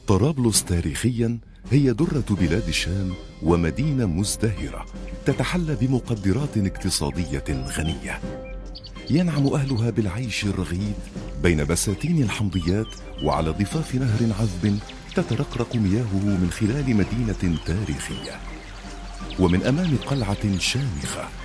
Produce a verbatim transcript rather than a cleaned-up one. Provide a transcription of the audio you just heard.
طرابلس تاريخيا هي درة بلاد الشام ومدينة مزدهرة تتحلى بمقدرات اقتصادية غنية. ينعم أهلها بالعيش الرغيد بين بساتين الحمضيات وعلى ضفاف نهر عذب تترقرق مياهه من خلال مدينة تاريخية ومن أمام قلعة شامخة